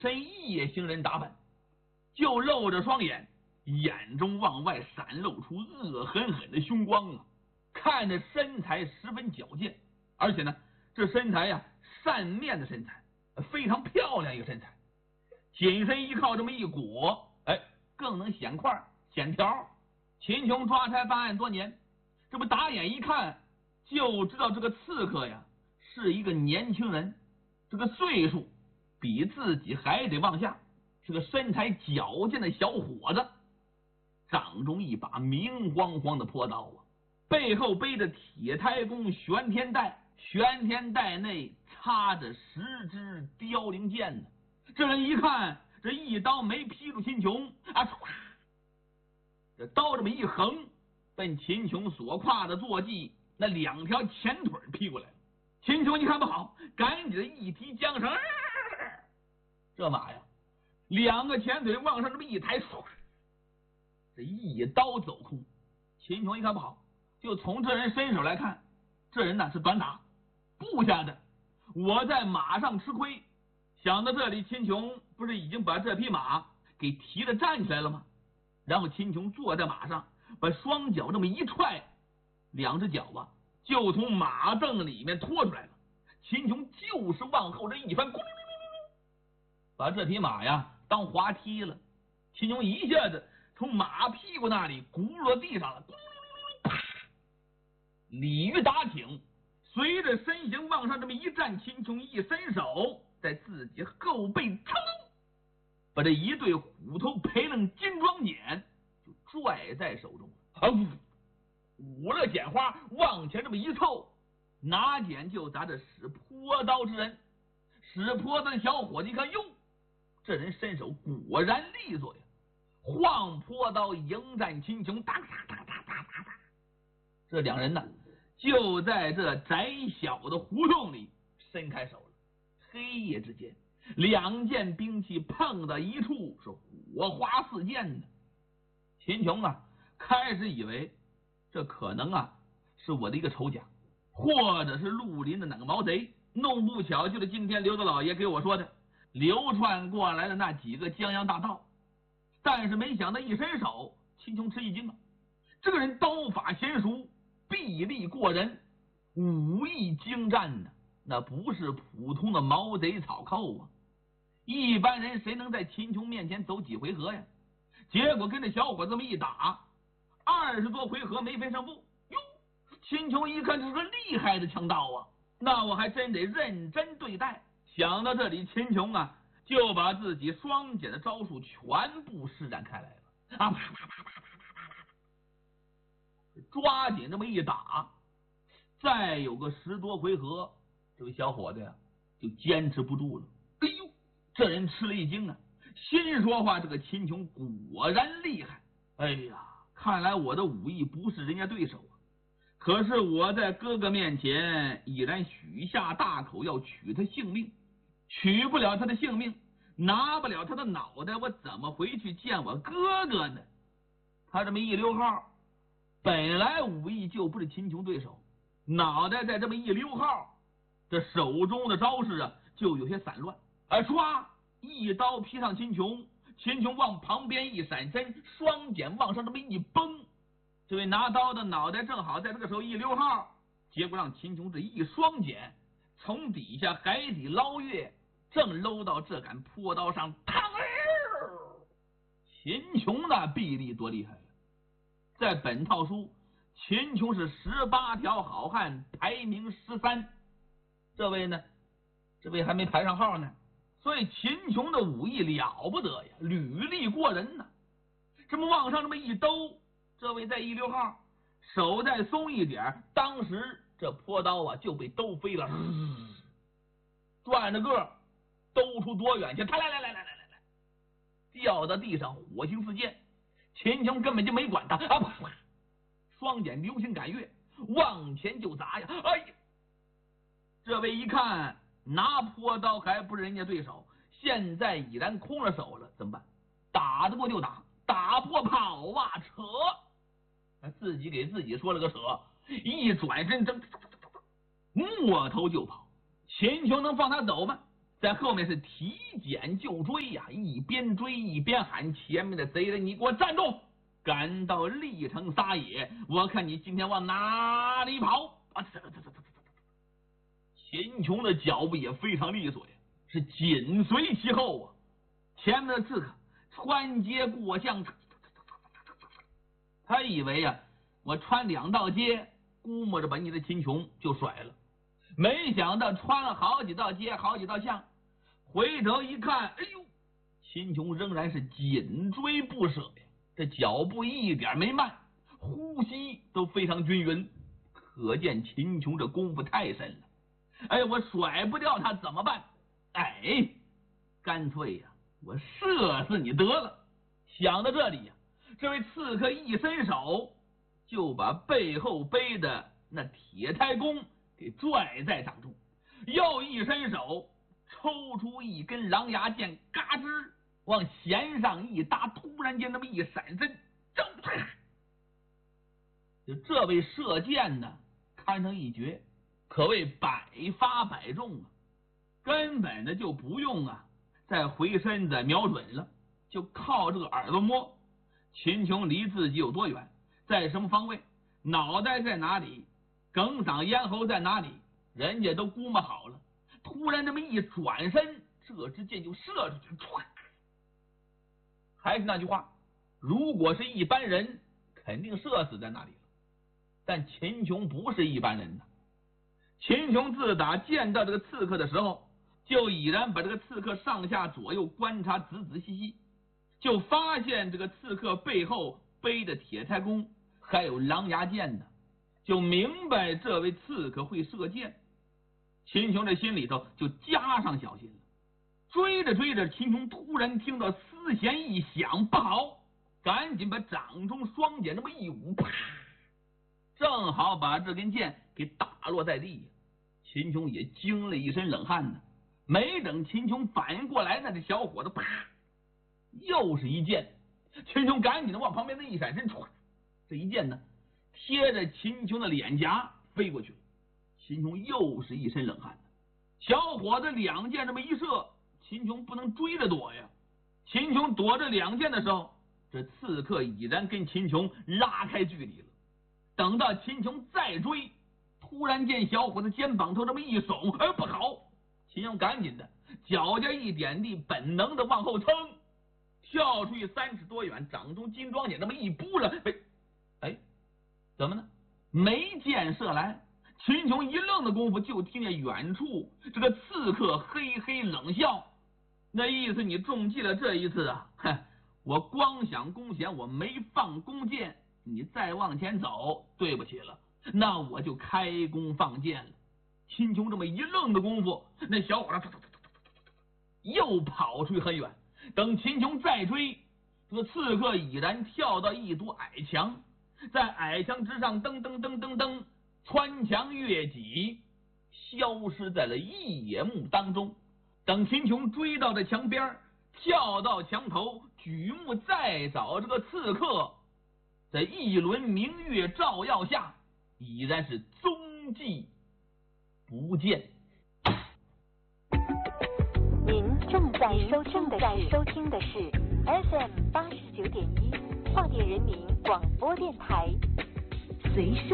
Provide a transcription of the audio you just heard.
身夜行人打扮，就露着双眼，眼中往外闪露出恶狠狠的凶光啊！看着身材十分矫健，而且呢，这身材呀，扇面的身材，非常漂亮一个身材。紧身衣靠这么一裹，更能显块显条。秦琼抓差办案多年，这不打眼一看就知道这个刺客呀是一个年轻人，这个岁数比自己还得往下，是个身材矫健的小伙子，掌中一把明晃晃的朴刀啊，背后背着铁胎弓玄天带，玄天带内插着10支凋零箭呢。这人一看，这一刀没劈住秦琼啊，这刀这么一横，奔秦琼所挎的坐骑那2条前腿劈过来了。秦琼一看不好，赶紧一提缰绳，这马呀2个前腿往上这么一抬，这一刀走空。秦琼一看不好，就从这人身手来看，这人呢是短打部下的，我在马上吃亏。想到这里，秦琼不是已经把这匹马给提着站起来了吗？然后秦琼坐在马上，把双脚这么一踹，2只脚啊就从马镫里面拖出来了。秦琼就是往后这一翻，咕噜噜噜噜，把这匹马呀当滑梯了。秦琼一下子从马屁股那里轱辘地上了，咕噜噜噜噜，啪！鲤鱼打挺，随着身形往上这么一站，秦琼一伸手，在自己后背噌，把这一对虎头培楞金装锏就拽在手中了。舞了剪花往前这么一凑，拿锏就砸这使泼刀之人。使泼刀的小伙子一看，哟，这人身手果然利索呀，晃泼刀迎战秦琼，哒哒哒哒哒哒哒。这2人呢，就在这窄小的胡同里伸开手了。黑夜之间，2件兵器碰到一处，是火花四溅的。秦琼啊，开始以为这可能啊是我的一个仇家，或者是绿林的哪个毛贼，弄不巧就是今天刘大老爷给我说的流窜过来的那几个江洋大盗。但是没想到一伸手，秦琼吃一惊了，这个人刀法娴熟，臂力过人，武艺精湛的，那不是普通的毛贼草寇啊！一般人谁能在秦琼面前走几回合呀？结果跟这小伙这么一打，20多回合没分胜负。哟，秦琼一看这是个厉害的强盗啊，那我还真得认真对待。想到这里，秦琼啊就把自己双锏的招数全部施展开来了啊！啪啪啪啪啪啪啪，抓紧这么一打，再有个10多回合，这位小伙子呀就坚持不住了。哎呦，这人吃了一惊啊，心说话，这个秦琼果然厉害。哎呀，看来我的武艺不是人家对手啊。可是我在哥哥面前已然许下大口要取他性命，取不了他的性命，拿不了他的脑袋，我怎么回去见我哥哥呢？他这么一溜号，本来武艺就不是秦琼对手，脑袋再这么一溜号，这手中的招式啊就有些散乱，唰，一刀劈上秦琼。秦琼往旁边一闪身，双锏往上这么一绷，这位拿刀的脑袋正好在这个时候一溜号，结果让秦琼这一双锏从底下海底捞月，正搂到这杆泼刀上，嘡！秦琼那臂力多厉害呀！在本套书，秦琼是18条好汉排名13，这位呢，这位还没排上号呢。所以秦琼的武艺了不得呀，履历过人呐。这么往上这么一兜，这位再一溜号，手再松一点，当时这泼刀啊就被兜飞了，转着个兜出多远去？他来，掉到地上，火星四溅。秦琼根本就没管他啊！啪，双锏流星赶月，往前就砸呀！哎呀，这位一看拿泼刀还不是人家对手，现在已然空了手了，怎么办？打得过就打，打不过跑啊，扯！自己给自己说了个扯，一转身摸头就跑。秦琼能放他走吗？ 在后面是提剑就追呀，一边追一边喊：“前面的贼人，你给我站住！赶到历城撒野，我看你今天往哪里跑！”啊，秦琼的脚步也非常利索呀，是紧随其后啊。前面的刺客穿街过巷，他以为呀，我穿2道街，估摸着把你的秦琼就甩了，没想到穿了好几道街，好几道巷，回头一看，哎呦，秦琼仍然是紧追不舍呀，这脚步一点没慢，呼吸都非常均匀，可见秦琼这功夫太深了。哎，我甩不掉他怎么办？哎，干脆呀，我射死你得了。想到这里呀，这位刺客一伸手就把背后背的那铁胎弓给拽在掌中，又一伸手抽出一根狼牙剑，嘎吱往弦上一搭，突然间那么一闪身，就这位射箭呢，堪称一绝，可谓百发百中啊，根本的就不用再回身子瞄准了，就靠这个耳朵摸秦琼离自己有多远，在什么方位，脑袋在哪里，梗嗓咽喉在哪里，人家都估摸好了。突然这么一转身，这支箭就射出去。还是那句话，如果是一般人，肯定射死在那里了。但秦琼不是一般人呐。秦琼自打见到这个刺客的时候，就已然把这个刺客上下左右观察仔仔细细，就发现这个刺客背后背的铁胎弓还有狼牙剑呢，就明白这位刺客会射箭。秦琼这心里头就加上小心了。追着追着，秦琼突然听到丝弦一响，不好，赶紧把掌中双锏这么一舞，啪，正好把这根箭给打落在地。秦琼也惊了一身冷汗呢。没等秦琼反应过来，那这小伙子啪又是一箭。秦琼赶紧的往旁边的一闪身，唰，这一箭呢贴着秦琼的脸颊飞过去了。秦琼又是一身冷汗。小伙子2箭这么一射，秦琼不能追着躲呀。秦琼躲着2箭的时候，这刺客已然跟秦琼拉开距离了。等到秦琼再追，突然见小伙子肩膀头这么一耸，哎，不好！秦琼赶紧的脚尖一点地，本能的往后蹭，跳出去3尺多远，掌中金装锏这么一扑了，哎，怎么呢？没箭射来。秦琼一愣的功夫，就听见远处这个刺客嘿嘿冷笑，那意思你中计了这一次啊！哼，我光想弓弦，我没放弓箭，你再往前走，对不起了，那我就开弓放箭了。秦琼这么一愣的功夫，那小伙子又跑出去很远。等秦琼再追，这个刺客已然跳到一堵矮墙，在矮墙之上噔噔噔噔噔穿墙越脊，消失在了一野幕当中。等秦琼追到这墙边，跳到墙头，举目再找这个刺客，在一轮明月照耀下，已然是踪迹不见。 您正在收听的是 FM 89.1 跨店人民广播电台，随身